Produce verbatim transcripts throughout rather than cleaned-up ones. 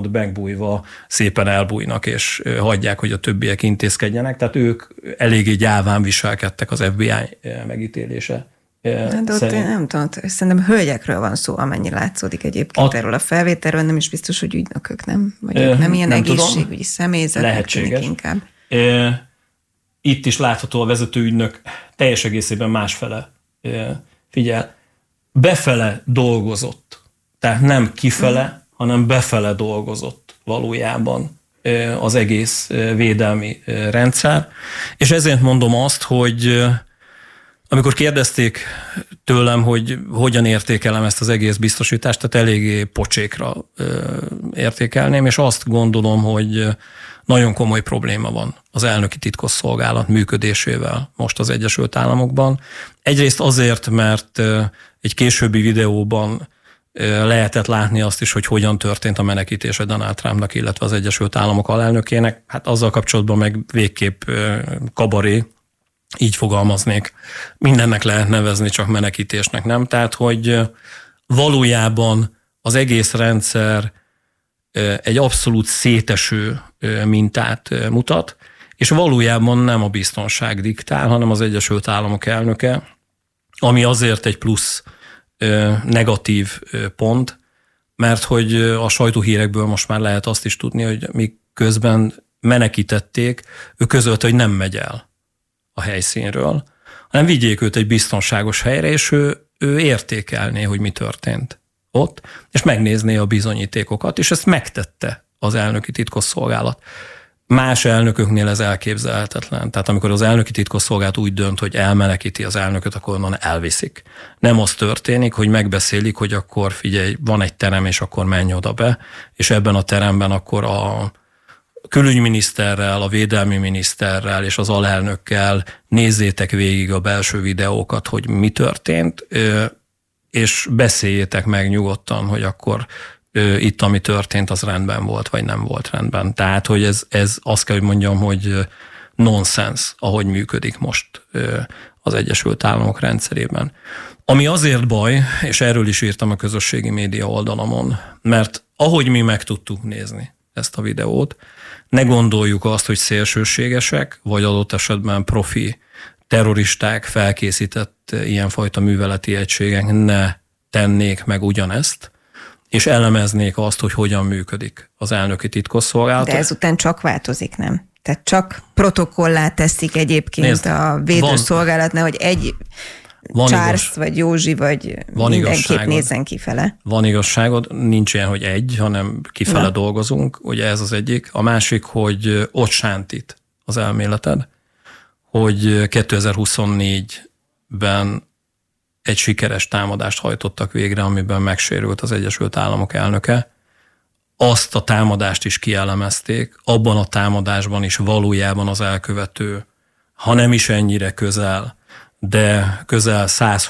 úgymond megbújva szépen elbújnak, és hagyják, hogy a többiek intézkedjenek. Tehát ők eléggé gyáván viselkedtek az ef bé i megítélése. Hát ott én nem tudom, szerintem hölgyekről van szó, amennyi látszódik egyébként a... erről a felvételről, nem is biztos, hogy ügynökök, nem? Vagy e, nem ilyen nem egészségügyi tudom. Személyzet. Lehetséges. Inkább. E, itt is látható a vezetőügynök teljes egészében másfele. E, figyel, befele dolgozott. Tehát nem kifele, uh-huh. hanem befele dolgozott valójában e, az egész védelmi rendszer. És ezért mondom azt, hogy amikor kérdezték tőlem, hogy hogyan értékelem ezt az egész biztosítást, tehát eléggé pocsékra értékelném, és azt gondolom, hogy nagyon komoly probléma van az elnöki titkosszolgálat működésével most az Egyesült Államokban. Egyrészt azért, mert egy későbbi videóban lehetett látni azt is, hogy hogyan történt a menekítése Donald Trumpnak, illetve az Egyesült Államok alelnökének. Hát azzal kapcsolatban meg végképp kabaré, így fogalmaznék. Mindennek lehet nevezni, csak menekítésnek nem. Tehát, hogy valójában az egész rendszer egy abszolút széteső mintát mutat, és valójában nem a biztonság diktál, hanem az Egyesült Államok elnöke, ami azért egy plusz negatív pont, mert hogy a sajtóhírekből most már lehet azt is tudni, hogy miközben menekítették, ő közölte, hogy nem megy el a helyszínről, hanem vigyék őt egy biztonságos helyre, és ő, ő értékelné, hogy mi történt ott, és megnézné a bizonyítékokat, és ezt megtette az elnöki titkosszolgálat. Más elnököknél ez elképzelhetetlen. Tehát amikor az elnöki titkosszolgálat úgy dönt, hogy elmenekíti az elnököt, akkor onnan elviszik. Nem az történik, hogy megbeszélik, hogy akkor figyelj, van egy terem, és akkor menj oda be, és ebben a teremben akkor a külügyminiszterrel, a védelmi miniszterrel és az alelnökkel nézzétek végig a belső videókat, hogy mi történt, és beszéljétek meg nyugodtan, hogy akkor itt, ami történt, az rendben volt, vagy nem volt rendben. Tehát, hogy ez, ez azt kell, hogy mondjam, hogy nonsens, ahogy működik most az Egyesült Államok rendszerében. Ami azért baj, és erről is írtam a közösségi média oldalamon, mert ahogy mi meg tudtuk nézni ezt a videót, ne gondoljuk azt, hogy szélsőségesek, vagy adott esetben profi terroristák, felkészített ilyenfajta műveleti egységek ne tennék meg ugyanezt, és elemeznék azt, hogy hogyan működik az elnöki titkosszolgálat. De ezután csak változik, nem? Tehát csak protokollá teszik egyébként Nézd, a védőszolgálatnál, hogy egy van Charles, igaz, vagy Józsi, vagy mindenképp nézzen kifele. Van igazságod, nincs ilyen, hogy egy, hanem kifele Na. dolgozunk, ugye ez az egyik. A másik, hogy ott sántít az elméleted, hogy kétezer-huszonnégyben egy sikeres támadást hajtottak végre, amiben megsérült az Egyesült Államok elnöke. Azt a támadást is kielemezték, abban a támadásban is valójában az elkövető, ha nem is ennyire közel, de közel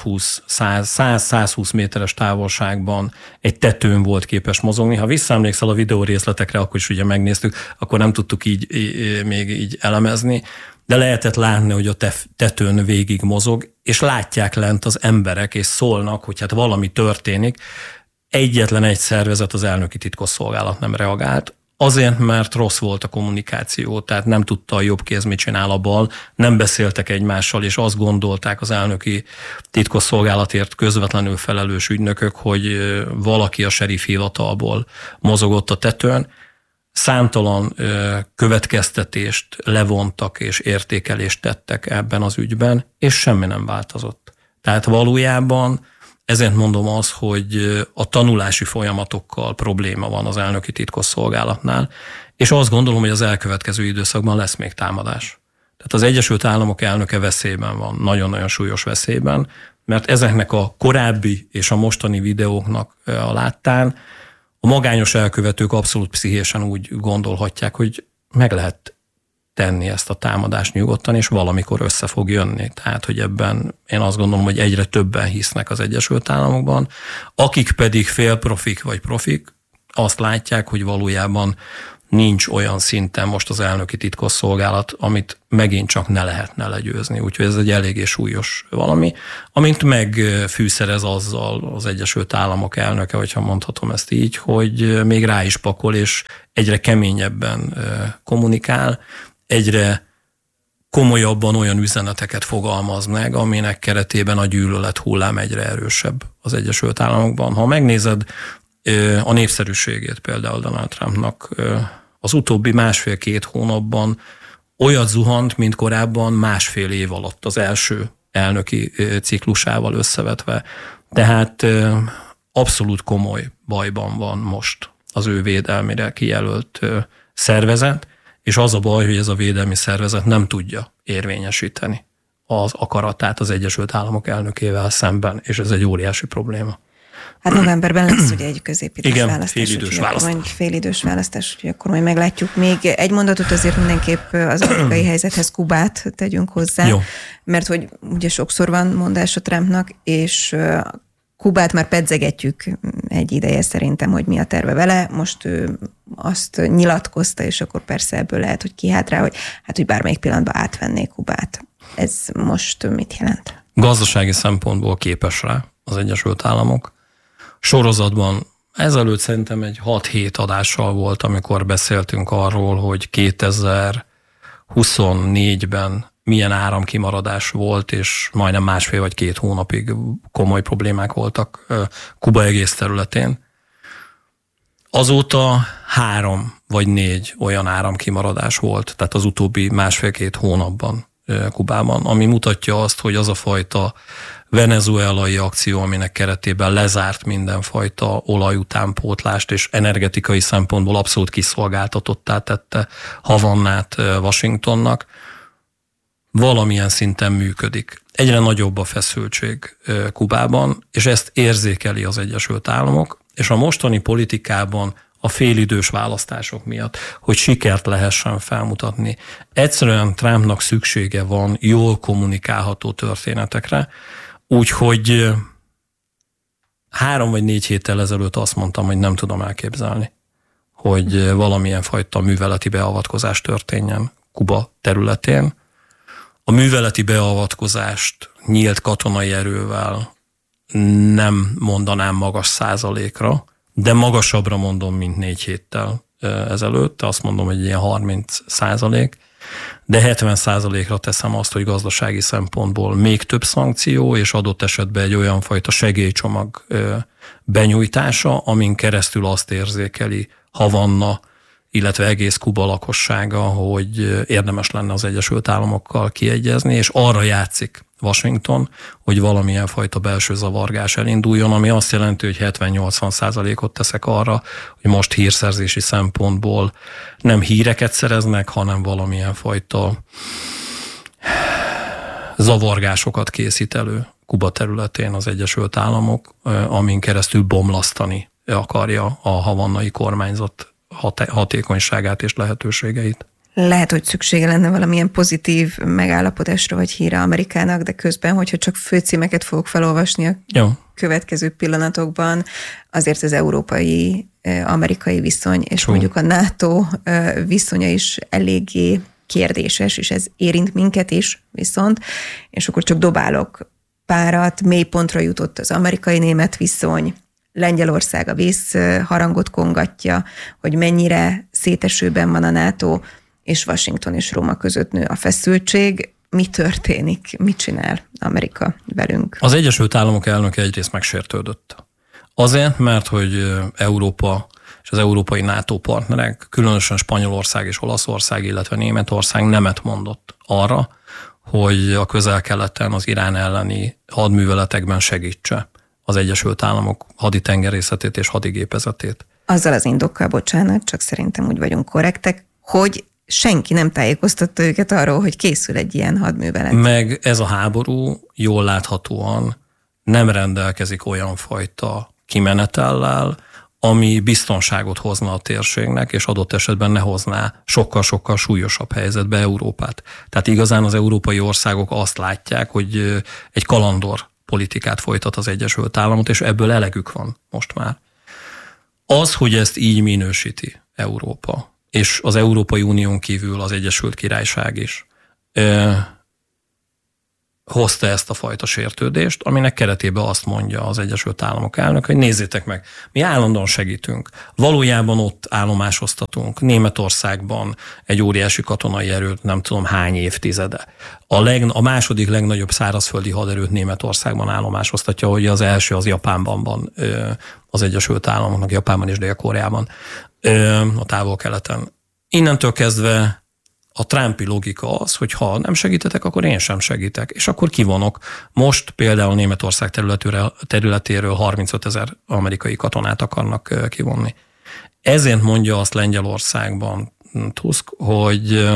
száz-százhúsz méteres távolságban egy tetőn volt képes mozogni. Ha visszaemlékszel a videó részletekre, akkor is ugye megnéztük, akkor nem tudtuk így, így még így elemezni, de lehetett látni, hogy a tetőn végig mozog, és látják lent az emberek, és szólnak, hogy hát valami történik. Egyetlen egy szervezet, az elnöki titkosszolgálat nem reagált, azért, mert rossz volt a kommunikáció, tehát nem tudta a jobb kéz mit csinál a bal, nem beszéltek egymással, és azt gondolták az elnöki titkosszolgálatért közvetlenül felelős ügynökök, hogy valaki a sheriff hivatalból mozogott a tetőn. Számtalan következtetést levontak és értékelést tettek ebben az ügyben, és semmi nem változott. Tehát valójában ezért mondom azt, hogy a tanulási folyamatokkal probléma van az elnöki titkosszolgálatnál, és azt gondolom, hogy az elkövetkező időszakban lesz még támadás. Tehát az Egyesült Államok elnöke veszélyben van, nagyon-nagyon súlyos veszélyben, mert ezeknek a korábbi és a mostani videóknak a láttán a magányos elkövetők abszolút pszichésen úgy gondolhatják, hogy meg lehet tenni ezt a támadást nyugodtan, és valamikor össze fog jönni. Tehát, hogy ebben én azt gondolom, hogy egyre többen hisznek az Egyesült Államokban, akik pedig félprofik vagy profik, azt látják, hogy valójában nincs olyan szinten most az elnöki titkosszolgálat, amit megint csak ne lehetne legyőzni. Úgyhogy ez egy eléggé súlyos valami, amint megfűszerez azzal az Egyesült Államok elnöke, hogyha mondhatom ezt így, hogy még rá is pakol, és egyre keményebben kommunikál, egyre komolyabban olyan üzeneteket fogalmaz meg, aminek keretében a gyűlölet hullám egyre erősebb az Egyesült Államokban. Ha megnézed a népszerűségét például Donald Trumpnak, az utóbbi másfél-két hónapban olyat zuhant, mint korábban másfél év alatt az első elnöki ciklusával összevetve. Tehát abszolút komoly bajban van most az ő védelmére kijelölt szervezet, és az a baj, hogy ez a védelmi szervezet nem tudja érvényesíteni az akaratát az Egyesült Államok elnökével szemben, és ez egy óriási probléma. Hát novemberben lesz ugye egy középidős Igen, választás. félidős választás. Majd félidős választás, úgyhogy akkor majd meglátjuk. Még egy mondatot azért mindenképp az amerikai helyzethez, Kubát tegyünk hozzá, Jó. Mert hogy ugye sokszor van mondás a Trumpnak, és Kubát már pedzegetjük egy ideje szerintem, hogy mi a terve vele. Most ő azt nyilatkozta, és akkor persze ebből lehet, hogy kihált rá, hogy hát, hogy bármelyik pillanatban átvenné Kubát. Ez most mit jelent? Gazdasági szempontból képes rá az Egyesült Államok. Sorozatban ezelőtt szerintem egy hat-hét adással volt, amikor beszéltünk arról, hogy kétezer-huszonnégyben milyen áramkimaradás volt, és majdnem másfél vagy két hónapig komoly problémák voltak Kuba egész területén. Azóta három vagy négy olyan áramkimaradás volt, tehát az utóbbi másfél-két hónapban Kubában, ami mutatja azt, hogy az a fajta venezuelai akció, aminek keretében lezárt mindenfajta olajutánpótlást, és energetikai szempontból abszolút kiszolgáltatottá tette Havannát Washingtonnak, valamilyen szinten működik. Egyre nagyobb a feszültség Kubában, és ezt érzékeli az Egyesült Államok, és a mostani politikában a félidős választások miatt, hogy sikert lehessen felmutatni. Egyszerűen Trumpnak szüksége van jól kommunikálható történetekre, úgyhogy három vagy négy héttel ezelőtt azt mondtam, hogy nem tudom elképzelni, hogy valamilyen fajta műveleti beavatkozás történjen Kuba területén. A műveleti beavatkozást nyílt katonai erővel nem mondanám magas százalékra, de magasabbra mondom, mint négy héttel ezelőtt, azt mondom, hogy ilyen harminc százalék, de hetven százalékra teszem azt, hogy gazdasági szempontból még több szankció, és adott esetben egy olyan fajta segélycsomag benyújtása, amin keresztül azt érzékeli Havanna, illetve egész Kuba lakossága, hogy érdemes lenne az Egyesült Államokkal kiegyezni, és arra játszik Washington, hogy valamilyen fajta belső zavargás elinduljon, ami azt jelenti, hogy hetven-nyolcvan százalékot teszek arra, hogy most hírszerzési szempontból nem híreket szereznek, hanem valamilyen fajta zavargásokat készít elő Kuba területén az Egyesült Államok, amin keresztül bomlasztani akarja a havannai kormányzat hatékonyságát és lehetőségeit. Lehet, hogy szüksége lenne valamilyen pozitív megállapodásra vagy híre Amerikának, de közben, hogyha csak főcímeket fogok felolvasni a Jó. következő pillanatokban, azért az európai-amerikai viszony, és Csó. mondjuk a NATO viszonya is eléggé kérdéses, és ez érint minket is viszont, és akkor csak dobálok párat, mélypontra jutott az amerikai-német viszony, Lengyelország a vészharangot kongatja, hogy mennyire szétesőben van a NATO, és Washington és Róma között nő a feszültség. Mi történik? Mit csinál Amerika velünk? Az Egyesült Államok elnöke egyrészt megsértődött. Azért, mert hogy Európa és az európai NATO partnerek, különösen Spanyolország és Olaszország, illetve Németország nemet mondott arra, hogy a Közel-Keleten az Irán elleni hadműveletekben segítse az Egyesült Államok haditengerészetét és hadigépezetét. Azzal az indokkal, bocsánat, csak szerintem úgy vagyunk korrektek, hogy senki nem tájékoztatta őket arról, hogy készül egy ilyen hadművelet. Meg ez a háború jól láthatóan nem rendelkezik olyan fajta kimenetellel, ami biztonságot hozna a térségnek, és adott esetben ne hozná sokkal-sokkal súlyosabb helyzetbe Európát. Tehát igazán az európai országok azt látják, hogy egy kalandor politikát folytat az Egyesült Államok, és ebből elegük van most már. Az, hogy ezt így minősíti Európa, és az Európai Unión kívül az Egyesült Királyság is ö, hozta ezt a fajta sértődést, aminek keretében azt mondja az Egyesült Államok elnök, hogy nézzétek meg, mi állandóan segítünk. Valójában ott állomásoztatunk. Németországban egy óriási katonai erőt, nem tudom hány évtizede. A, leg, a második legnagyobb szárazföldi haderőt Németországban állomásoztatja, hogy az első az Japánban van, az Egyesült Államoknak, Japánban és Dél-Koreában, a távol-keleten. Innentől kezdve a Trumpi logika az, hogy ha nem segítetek, akkor én sem segítek, és akkor kivonok. Most például Németország területéről, területéről harmincötezer amerikai katonát akarnak kivonni. Ezért mondja azt Lengyelországban Tusk, hogy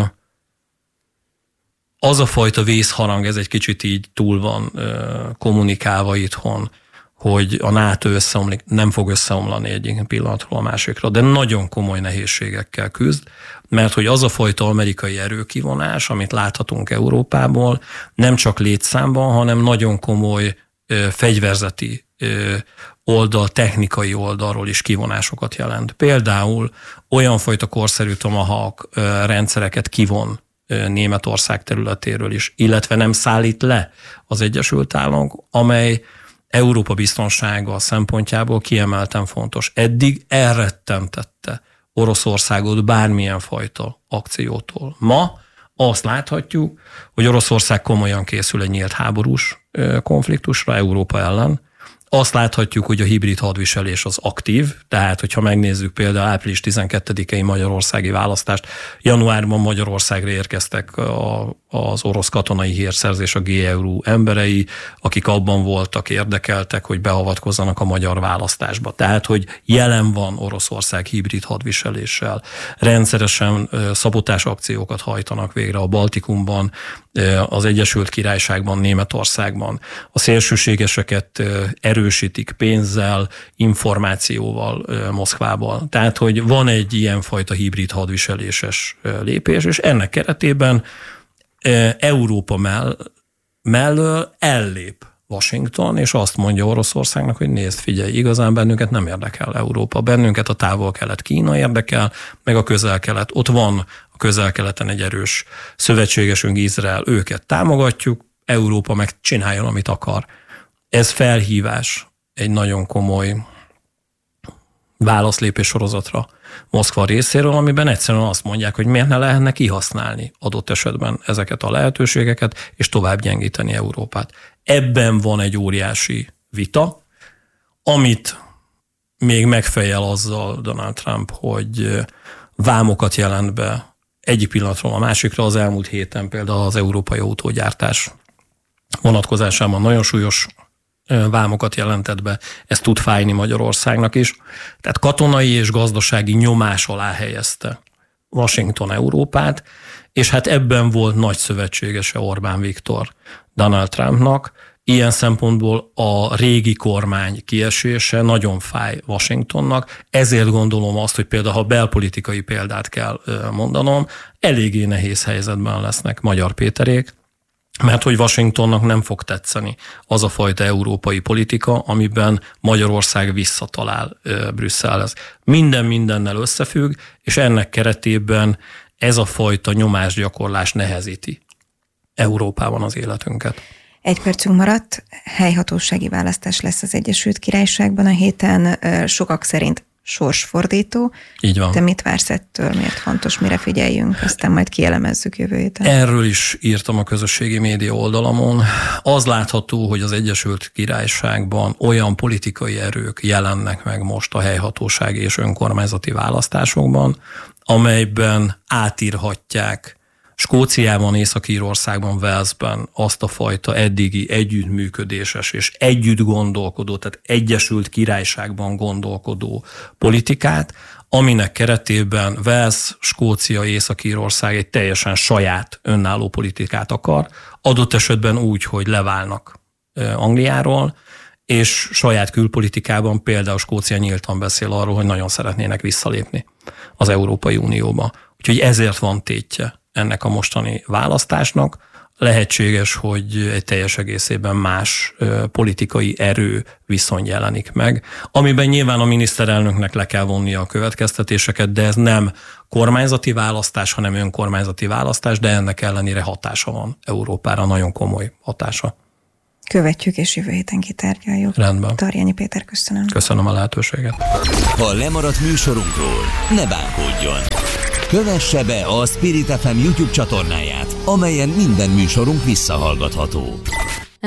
az a fajta vészharang, ez egy kicsit így túl van kommunikálva itthon, hogy a NATO összeomlik, nem fog összeomlani egyik pillanatról a másikra, de nagyon komoly nehézségekkel küzd, mert hogy az a fajta amerikai erőkivonás, amit láthatunk Európából, nem csak létszámban, hanem nagyon komoly ö, fegyverzeti ö, oldal, technikai oldalról is kivonásokat jelent. Például olyan fajta korszerű Tomahawk ö, rendszereket kivon ö, Németország területéről is, illetve nem szállít le az Egyesült Államok, amely Európa biztonsága szempontjából kiemelten fontos. Eddig elrettentette Oroszországot bármilyen fajta akciótól. Ma azt láthatjuk, hogy Oroszország komolyan készül egy nyílt háborús konfliktusra Európa ellen. Azt láthatjuk, hogy a hibrid hadviselés az aktív, tehát hogyha megnézzük például április tizenkettedikei magyarországi választást, januárban Magyarországra érkeztek a, az orosz katonai hírszerzés, a gé e u emberei, akik abban voltak, érdekeltek, hogy beavatkozzanak a magyar választásba. Tehát, hogy jelen van Oroszország hibrid hadviseléssel, rendszeresen szabotás akciókat hajtanak végre a Baltikumban, az Egyesült Királyságban, Németországban. A szélsőségeseket erősítik pénzzel, információval Moszkvából. Tehát, hogy van egy ilyenfajta hibrid hadviseléses lépés, és ennek keretében Európa mell- mellől ellép Washington, és azt mondja Oroszországnak, hogy nézd, figyelj, igazán bennünket nem érdekel Európa, bennünket a távol-kelet, Kína érdekel, meg a közel-kelet. Ott van a közel-keleten egy erős szövetségesünk, Izrael, őket támogatjuk, Európa meg csináljon, amit akar. Ez felhívás egy nagyon komoly válaszlépés sorozatra Moszkva részéről, amiben egyszerűen azt mondják, hogy miért ne lehetne kihasználni adott esetben ezeket a lehetőségeket, és tovább gyengíteni Európát. Ebben van egy óriási vita, amit még megfejel azzal Donald Trump, hogy vámokat jelent be egyik pillanatról a másikra. Az elmúlt héten például az európai autógyártás vonatkozásában nagyon súlyos vámokat jelentett be, ez tud fájni Magyarországnak is. Tehát katonai és gazdasági nyomás alá helyezte Washington Európát, és hát ebben volt nagy szövetségese Orbán Viktor Donald Trumpnak. Ilyen szempontból a régi kormány kiesése nagyon fáj Washingtonnak, ezért gondolom azt, hogy például, ha belpolitikai példát kell mondanom, eléggé nehéz helyzetben lesznek Magyar Péterék, mert hogy Washingtonnak nem fog tetszeni az a fajta európai politika, amiben Magyarország visszatalál Brüsszelhez. Minden mindennel összefügg, és ennek keretében ez a fajta nyomásgyakorlás nehezíti Európában az életünket. Egy percünk maradt, helyhatósági választás lesz az Egyesült Királyságban a héten, sokak szerint sorsfordító. Így van. Te mit vársz ettől, miért fontos, mire figyeljünk, aztán majd kielemezzük jövő héten. Erről is írtam a közösségi média oldalamon. Az látható, hogy az Egyesült Királyságban olyan politikai erők jelennek meg most a helyhatósági és önkormányzati választásokban, amelyben átírhatják Skóciában, Észak-Írországban, Walesben azt a fajta eddigi együttműködéses és együtt gondolkodó, tehát Egyesült Királyságban gondolkodó politikát, aminek keretében Wales, Skócia, Észak-Írország egy teljesen saját önálló politikát akar, adott esetben úgy, hogy leválnak Angliáról, és saját külpolitikában például Skócia nyíltan beszél arról, hogy nagyon szeretnének visszalépni az Európai Unióba. Úgyhogy ezért van tétje ennek a mostani választásnak. lehetséges, hogy egy teljes egészében más politikai erő viszony jelenik meg, amiben nyilván a miniszterelnöknek le kell vonnia a következtetéseket, de ez nem kormányzati választás, hanem önkormányzati választás, de ennek ellenére hatása van Európára, nagyon komoly hatása. Követjük, és jövő héten kitárgyaljuk. Rendben. Tarjányi Péter, köszönöm. Köszönöm a lehetőséget. Ha lemaradt műsorunkról, ne bánkódjon. Kövesse be a Spirit ef em YouTube csatornáját, amelyen minden műsorunk visszahallgatható.